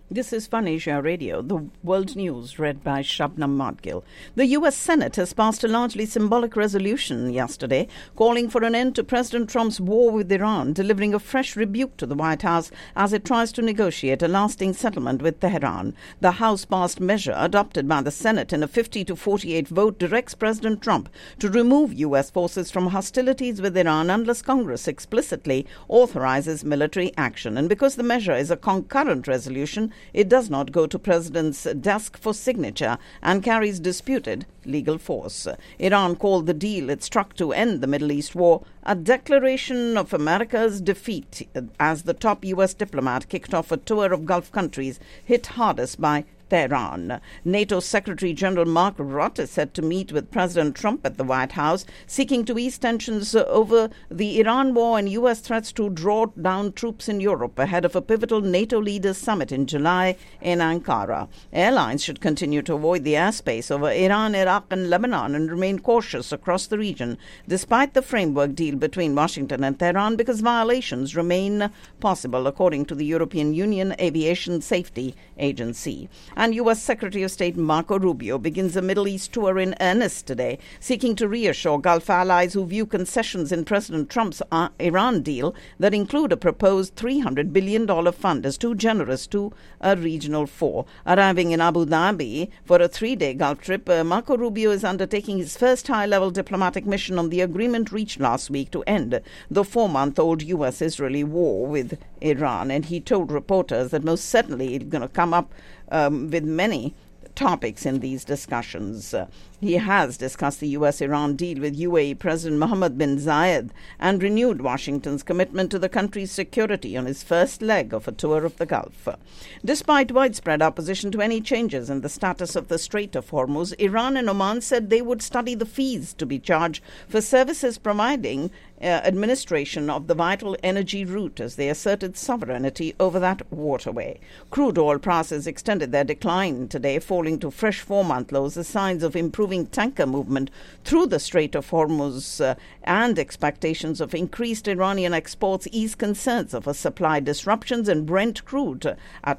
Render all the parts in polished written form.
This is Fun Asia Radio, the world news read by Shabnam Madgil. The U.S. Senate has passed a largely symbolic resolution yesterday calling for an end to President Trump's war with Iran, delivering a fresh rebuke to the White House as it tries to negotiate a lasting settlement with Tehran. The House-passed measure, adopted by the Senate in a 50-48 vote, directs President Trump to remove U.S. forces from hostilities with Iran unless Congress explicitly authorizes military action. And because the measure is a concurrent resolution, it does not go to President's desk for signature and carries disputed legal force. Iran called the deal it struck to end the Middle East war a declaration of America's defeat as the top U.S. diplomat kicked off a tour of Gulf countries hit hardest by Tehran. NATO Secretary General Mark Rutte is set to meet with President Trump at the White House, seeking to ease tensions over the Iran war and U.S. threats to draw down troops in Europe ahead of a pivotal NATO leaders summit in July in Ankara. Airlines should continue to avoid the airspace over Iran, Iraq and Lebanon and remain cautious across the region, despite the framework deal between Washington and Tehran, because violations remain possible, according to the European Union Aviation Safety Agency. And U.S. Secretary of State Marco Rubio begins a Middle East tour in earnest today, seeking to reassure Gulf allies who view concessions in President Trump's Iran deal that include a proposed $300 billion fund as too generous to a regional four. Arriving in Abu Dhabi for a 3-day Gulf trip, Marco Rubio is undertaking his first high-level diplomatic mission on the agreement reached last week to end the 4-month-old U.S.-Israeli war with Iran. And he told reporters that most certainly it's going to come up with many topics in these discussions. He has discussed the U.S.-Iran deal with UAE President Mohammed bin Zayed and renewed Washington's commitment to the country's security on his first leg of a tour of the Gulf. Despite widespread opposition to any changes in the status of the Strait of Hormuz, Iran and Oman said they would study the fees to be charged for services providing administration of the vital energy route as they asserted sovereignty over that waterway. Crude oil prices extended their decline today, falling to fresh 4-month lows as signs of improving tanker movement through the Strait of Hormuz and expectations of increased Iranian exports ease concerns of a supply disruptions, and Brent crude at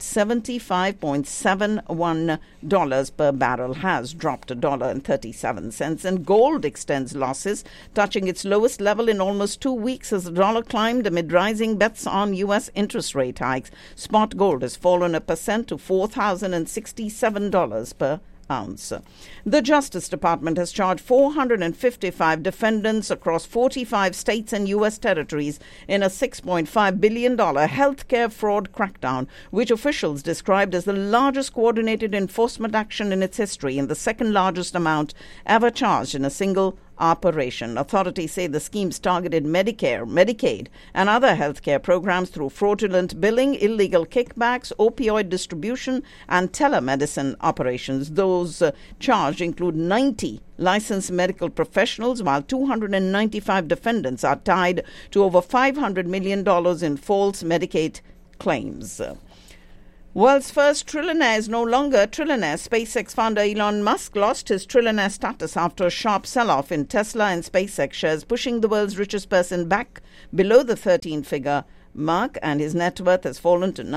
$75.71 per barrel has dropped $1.37, and gold extends losses, touching its lowest level in almost 2 weeks as the dollar climbed amid rising bets on U.S. interest rate hikes. Spot gold has fallen 1% to $4,067 per ounce. The Justice Department has charged 455 defendants across 45 states and U.S. territories in a $6.5 billion healthcare fraud crackdown, which officials described as the largest coordinated enforcement action in its history and the second largest amount ever charged in a single operation. Authorities say the schemes targeted Medicare, Medicaid, and other healthcare programs through fraudulent billing, illegal kickbacks, opioid distribution, and telemedicine operations. Those charged include 90 licensed medical professionals, while 295 defendants are tied to over $500 million in false Medicaid claims. World's first trillionaire is no longer a trillionaire. SpaceX founder Elon Musk lost his trillionaire status after a sharp sell-off in Tesla and SpaceX shares, pushing the world's richest person back below the 13-figure mark, and his net worth has fallen to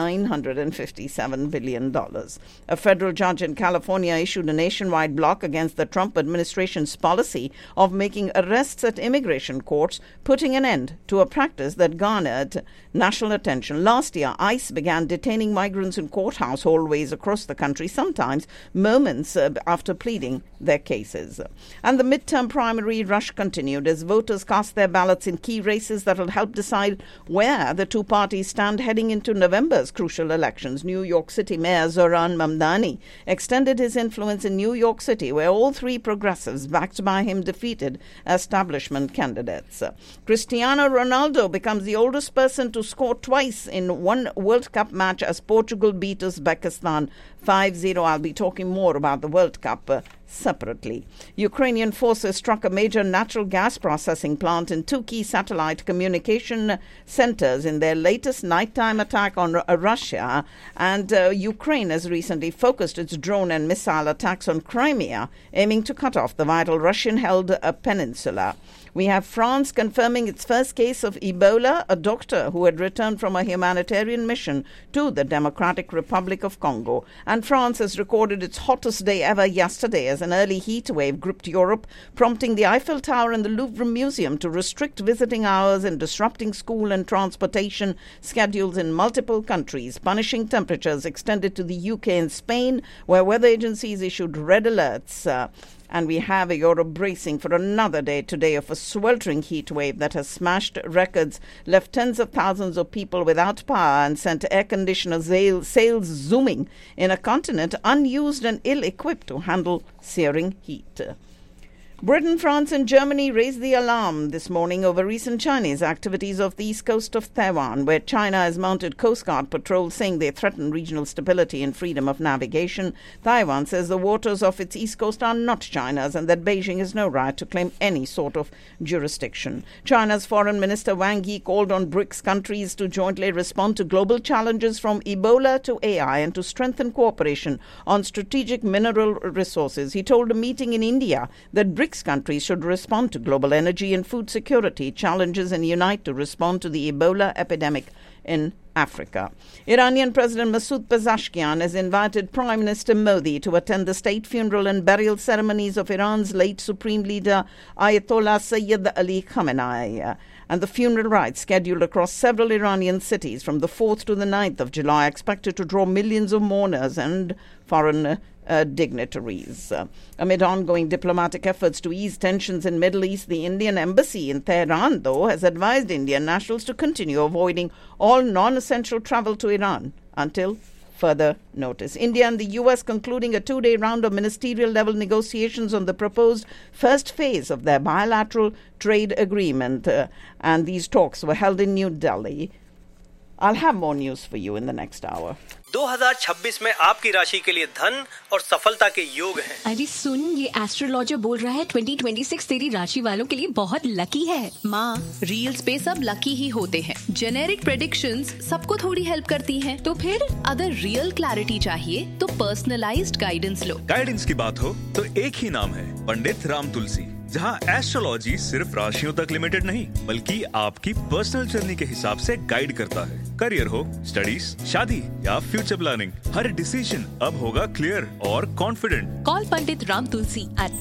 $957 billion. A federal judge in California issued a nationwide block against the Trump administration's policy of making arrests at immigration courts, putting an end to a practice that garnered national attention. Last year, ICE began detaining migrants in courthouse hallways across the country, sometimes moments after pleading their cases. And the midterm primary rush continued as voters cast their ballots in key races that will help decide where the two parties stand heading into November's crucial elections. New York City Mayor Zohran Mamdani extended his influence in New York City, where all three progressives backed by him defeated establishment candidates. Cristiano Ronaldo becomes the oldest person to score twice in one World Cup match as Portugal beat Uzbekistan 5-0. I'll be talking more about the World Cup separately. Ukrainian forces struck a major natural gas processing plant and two key satellite communication centers in their latest nighttime attack on Russia. And Ukraine has recently focused its drone and missile attacks on Crimea, aiming to cut off the vital Russian-held peninsula. We have France confirming its first case of Ebola, a doctor who had returned from a humanitarian mission to the Democratic Republic of Congo. And France has recorded its hottest day ever yesterday as an early heat wave gripped Europe, prompting the Eiffel Tower and the Louvre Museum to restrict visiting hours and disrupting school and transportation schedules in multiple countries. Punishing temperatures extended to the UK and Spain, where weather agencies issued red alerts. And we have Europe bracing for another day today of a sweltering heat wave that has smashed records, left tens of thousands of people without power, and sent air conditioner sales zooming in a continent unused and ill-equipped to handle searing heat. Britain, France and Germany raised the alarm this morning over recent Chinese activities off the east coast of Taiwan, where China has mounted Coast Guard patrols saying they threaten regional stability and freedom of navigation. Taiwan says the waters off its east coast are not China's and that Beijing has no right to claim any sort of jurisdiction. China's Foreign Minister Wang Yi called on BRICS countries to jointly respond to global challenges from Ebola to AI and to strengthen cooperation on strategic mineral resources. He told a meeting in India that BRICS countries should respond to global energy and food security challenges and unite to respond to the Ebola epidemic in Africa. Iranian President Masoud Pezeshkian has invited Prime Minister Modi to attend the state funeral and burial ceremonies of Iran's late Supreme Leader Ayatollah Sayyid Ali Khamenei. And the funeral rites, scheduled across several Iranian cities from the 4th to the 9th of July, are expected to draw millions of mourners and foreign dignitaries. Amid ongoing diplomatic efforts to ease tensions in Middle East, the Indian embassy in Tehran, though, has advised Indian nationals to continue avoiding all non-essential travel to Iran until further notice. India and the US concluding a 2-day round of ministerial-level negotiations on the proposed first phase of their bilateral trade agreement. And these talks were held in New Delhi. I'll have more news for you in the next hour. 2026 में आपकी राशि के लिए धन और सफलता के योग हैं। अरे सुन, ये एस्ट्रोलॉजर बोल रहा है 2026 तेरी राशि वालों के लिए बहुत लकी है। माँ, रील्स पे सब लकी ही होते हैं। जेनेरिक प्रेडिक्शंस सबको थोड़ी हेल्प करती हैं। तो फिर अगर रियल क्लैरिटी चाहिए तो पर्सनलाइज्ड गाइडेंस लो। गाइडेंस की बात हो तो एक ही नाम है, पंडित राम तुलसी, जहाँ एस्ट्रोलॉजी सिर्फ राशियों तक लिमिटेड नहीं बल्कि आपकी पर्सनल जर्नी के हिसाब से गाइड करता है। करियर हो, स्टडीज, शादी या फ्यूचर प्लानिंग, हर डिसीजन अब होगा क्लियर और confident. Call Pandit Ram Tulsi at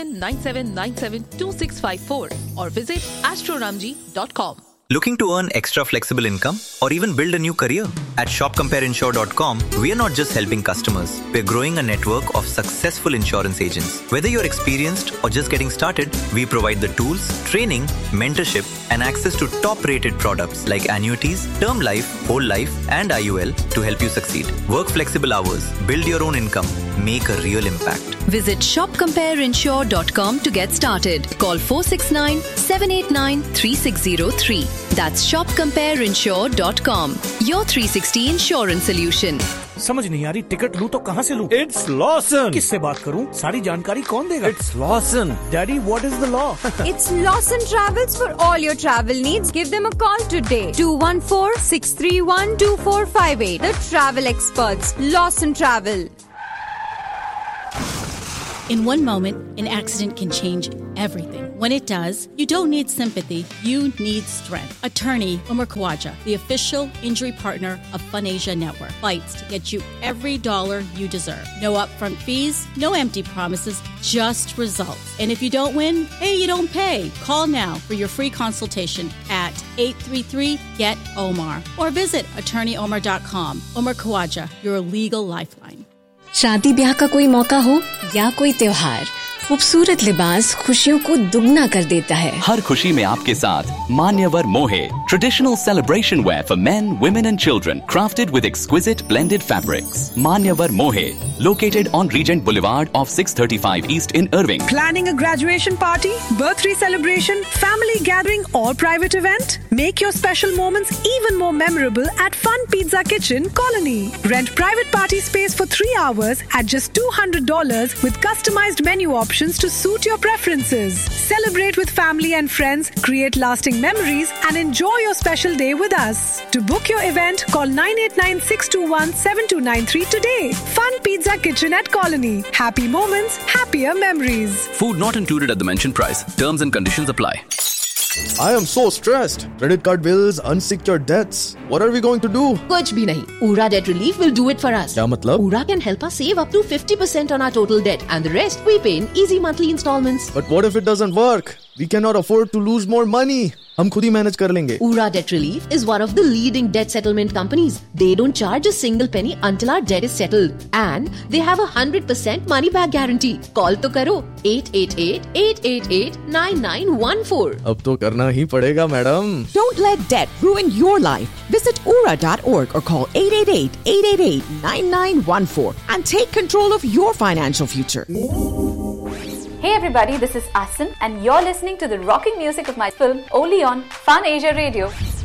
9797972654 or visit astroramji.com. Looking to earn extra flexible income or even build a new career? At shopcompareinsure.com, we are not just helping customers. We're growing a network of successful insurance agents. Whether you're experienced or just getting started, we provide the tools, training, mentorship, and access to top-rated products like annuities, term life, whole life, and IUL to help you succeed. Work flexible hours, build your own income, make a real impact. Visit shopcompareinsure.com to get started. Call 469-789-3603. That's shopcompareinsure.com. Your 360 insurance solution. समझ नहीं आ रही, ticket लूं तो कहाँ से लूं? It's Lawson. किससे बात करूं? सारी जानकारी कौन देगा? It's Lawson. Daddy, what is the law? It's Lawson Travels for all your travel needs. Give them a call today. 214-631-2458. The travel experts. Lawson Travel. In one moment, an accident can change everything. When it does, you don't need sympathy, you need strength. Attorney Umar Khawaja, the official injury partner of FunAsia Network, fights to get you every dollar you deserve. No upfront fees, no empty promises, just results. And if you don't win, hey, you don't pay. Call now for your free consultation at 833-GET-OMAR or visit attorneyomar.com. Umar Khawaja, your legal lifeline. शादी ब्याह का कोई मौका हो या कोई त्योहार, खूबसूरत लिबास खुशियों को दुगना कर देता है। हर खुशी में आपके साथ मान्यवर मोहे, traditional celebration wear for men, women and children, crafted with exquisite blended fabrics. Manyavar Mohe, located on Regent Boulevard off 635 East in Irving. Planning a graduation party, birthday celebration, family gathering or private event? Make your special moments even more memorable at Fun Pizza Kitchen, Colony. Rent private party space for 3 hours at just $200 with customized menu options options to suit your preferences. Celebrate with family and friends, create lasting memories, and enjoy your special day with us. To book your event, call 989-621-7293 today. Fun Pizza Kitchen at Colony. Happy moments, happier memories. Food not included at the mentioned price. Terms and conditions apply. I am so stressed. Credit card bills, unsecured debts. What are we going to do? कुछ भी नहीं. Ura Debt Relief will do it for us. क्या मतलब? Ura can help us save up to 50% on our total debt, and the rest we pay in easy monthly installments. But what if it doesn't work? We cannot afford to lose more money. हम खुद ही manage कर लेंगे. Ura Debt Relief is one of the leading debt settlement companies. They don't charge a single penny until our debt is settled, and they have 100% money back guarantee. Call तो करो 888-888-9914. अब तो करना ही पड़ेगा, madam. Don't let debt ruin your life. Visit ura.org or call 888-888-9914 and take control of your financial future. Hey everybody, this is Asin and you're listening to the rocking music of my film only on Fun Asia Radio.